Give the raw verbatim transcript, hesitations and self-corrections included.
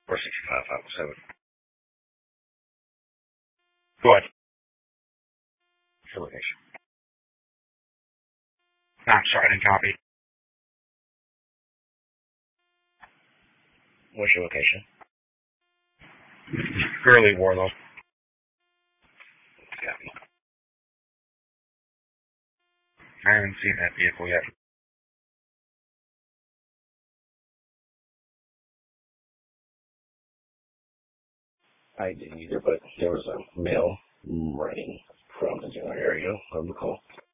four sixty-five, five oh seven. Go ahead. What's your location? No, I'm sorry, I didn't copy. What's your location? Fairly Warlow. Copy. I haven't seen that vehicle yet. I didn't either, but there was a male running from the general area of the call.